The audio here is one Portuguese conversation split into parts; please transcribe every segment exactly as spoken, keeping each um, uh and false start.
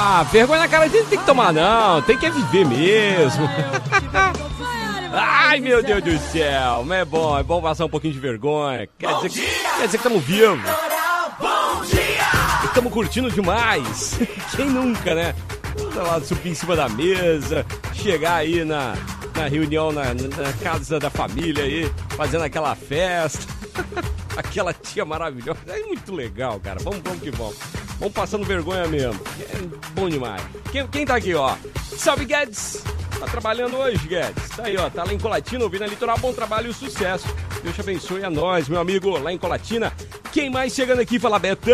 Ah, vergonha na cara dele tem que tomar não, tem que viver mesmo. Ai, meu Deus do céu, mas é bom, é bom passar um pouquinho de vergonha. Quer dizer, que, quer dizer que estamos vivos. Estamos curtindo demais. Quem nunca, né? Sei lá, subir em cima da mesa, chegar aí na, na reunião, na, na casa da família aí, fazendo aquela festa. Aquela tia maravilhosa. É muito legal, cara. Vamos, vamos que vamos. Vamos passando vergonha mesmo. É bom demais. Quem, quem tá aqui, ó? Salve, Guedes. Tá trabalhando hoje, Guedes. Tá aí, ó. Tá lá em Colatina, ouvindo a Litoral. Bom trabalho e sucesso. Deus te abençoe a nós, meu amigo, lá em Colatina. Quem mais chegando aqui? Fala, Betão.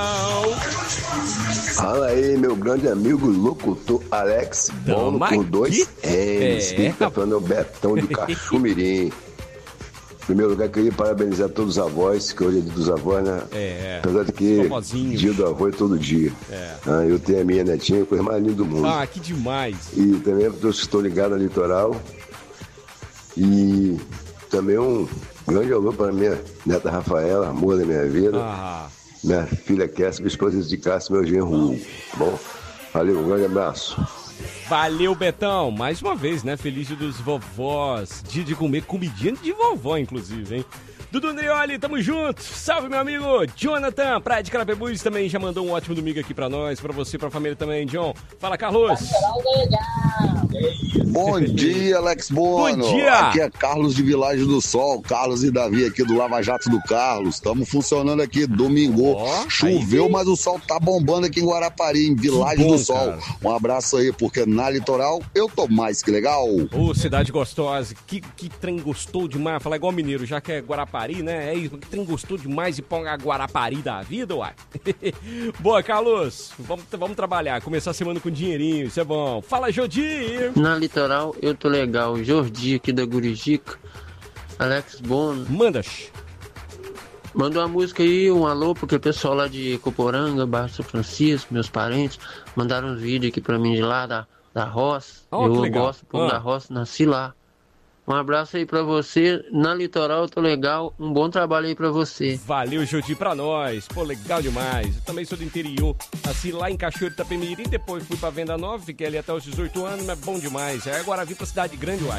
Fala aí, meu grande amigo locutor Alex Bono por dois M's. Quem tá falando é o Betão de Caxumirim. Em primeiro lugar, queria parabenizar todos os avós, que hoje é dia dos avós, né? É. Apesar de que dia do avô é todo dia. É. Ah, eu tenho a minha netinha, a coisa mais linda do mundo. Ah, que demais. E também todos que estão ligados na Litoral. E também um grande alô para minha neta Rafaela, amor da minha vida. Ah. Minha filha Kessia, minha esposa de Cássio, meu genro. Bom, valeu, um grande abraço. Valeu, Betão. Mais uma vez, né? Feliz dia dos vovós. Dia de comer comidinha de vovó, inclusive, hein? Dudu Neoli, tamo junto. Salve, meu amigo Jonathan, Praia de Carapebus também já mandou um ótimo domingo aqui pra nós, pra você, pra família também, John. Fala, Carlos. Bom dia, Alex Bono. Bom dia. Aqui é Carlos de Vilagem do Sol, Carlos e Davi aqui do Lava Jato do Carlos. Estamos funcionando aqui, domingo. Oh, choveu, mas o sol tá bombando aqui em Guarapari, em Vilagem bom, do Sol. Cara. Um abraço aí, porque na Litoral eu tô mais que legal. Ô, cidade gostosa, que, que trem gostou demais. Falar igual mineiro, já que é Guarapari, né? É isso, que trem gostou demais e põe a Guarapari da vida, uai. Boa, Carlos, vamos, vamos trabalhar, começar a semana com dinheirinho, isso é bom. Fala, Jodir. Na Litoral eu tô legal, Jordi aqui da Gurijica, Alex Bono. Mandas. Manda uma música aí, um alô, porque o pessoal lá de Coporanga, Baixo São Francisco, meus parentes, mandaram uns vídeos aqui pra mim de lá, da, da roça. Oh, eu gosto um pouco ah. da roça, nasci lá. Um abraço aí pra você. Na Litoral eu tô legal. Um bom trabalho aí pra você. Valeu, Jodi, pra nós. Pô, legal demais. Eu também sou do interior. Nasci lá em Cachoeiro de Itapemirim. Depois fui pra Venda Nova. Fiquei ali até os dezoito anos, mas bom demais. Aí agora vim pra cidade grande, uai.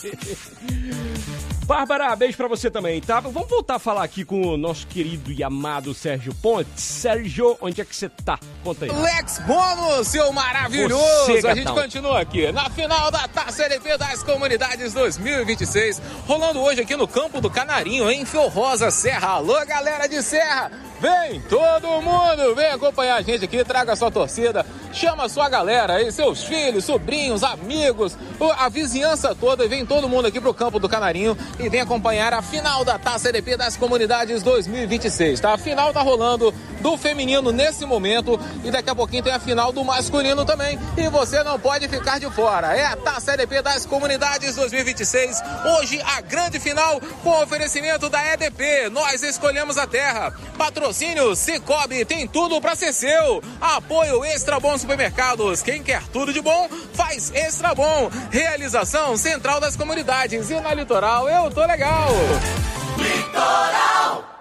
Bárbara, beijo pra você também, tá? Vamos voltar a falar aqui com o nosso querido e amado Sérgio Pontes. Sérgio, onde é que você tá? Conta aí. Alex Bono, seu maravilhoso. Você, a gente continua aqui na final da Taça L P das Comunidades dois mil e vinte e seis, rolando hoje aqui no Campo do Canarinho, em Fiorrosa, Serra. Alô, galera de Serra, vem todo mundo, vem acompanhar a gente aqui, traga a sua torcida, chama a sua galera aí, seus filhos, sobrinhos, amigos, a vizinhança toda, e vem todo mundo aqui pro Campo do Canarinho e vem acompanhar a final da Taça L P das Comunidades dois mil e vinte e seis, tá? A final tá rolando do feminino nesse momento e daqui a pouquinho tem a final do masculino também, e você não pode ficar de fora. É a Taça L P das Comunidades dois mil e vinte e seis, hoje a grande final com oferecimento da E D P, nós escolhemos a terra, patrocínio Cicobi, tem tudo pra ser seu, apoio Extra Bom Supermercados, quem quer tudo de bom faz Extra Bom, realização Central das Comunidades, e na Litoral eu tô legal. Litoral!